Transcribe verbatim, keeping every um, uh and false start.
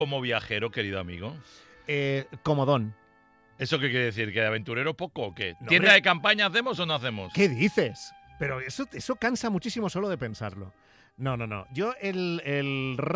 como viajero, querido amigo? Eh, comodón. ¿Eso qué quiere decir? ¿Que de aventurero poco o qué? No, ¿Tienda hombre. de campaña hacemos o no hacemos? ¿Qué dices? Pero eso, eso cansa muchísimo solo de pensarlo. No, no, no. Yo el, el